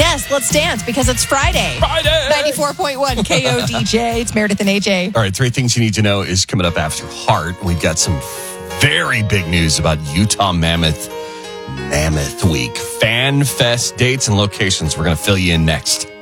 Yes, let's dance because it's Friday. 94.1 KODJ. It's Meredith and AJ. All right, 3 things you need to know is coming up after Heart. We've got some very big news about Utah Mammoth Week. Fan Fest dates and locations. We're going to fill you in next.